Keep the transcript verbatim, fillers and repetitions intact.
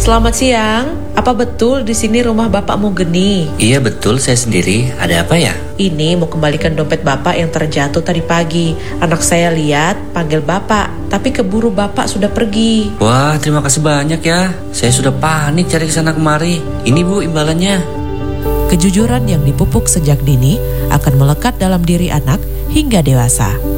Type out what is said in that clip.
Selamat siang. Apa betul di sini rumah bapakmu Geni? Iya betul, saya sendiri. Ada apa ya? Ini mau kembalikan dompet bapak yang terjatuh tadi pagi. Anak saya lihat panggil bapak, tapi keburu bapak sudah pergi. Wah, terima kasih banyak ya. Saya sudah panik cari kesana kemari. Ini Bu imbalannya. Kejujuran yang dipupuk sejak dini akan melekat dalam diri anak hingga dewasa.